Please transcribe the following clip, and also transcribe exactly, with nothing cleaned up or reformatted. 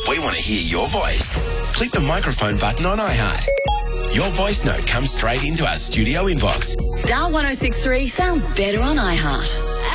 We want to hear your voice. Click the microphone button on iHeart. Your voice note comes straight into our studio inbox. Star one oh six three sounds better on iHeart.